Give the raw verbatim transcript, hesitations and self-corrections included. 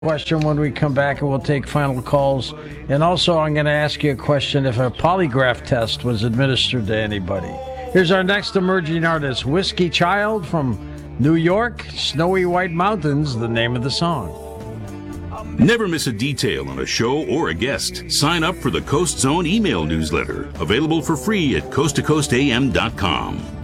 Question when we come back, and we'll take final calls. And also, I'm going to ask you a question if a polygraph test was administered to anybody. Here's our next emerging artist, Whiskey Child from New York, Snowy White Mountains, the name of the song. Never miss a detail on a show or a guest. Sign up for the Coast Zone email newsletter, available for free at coast to coast a m dot com.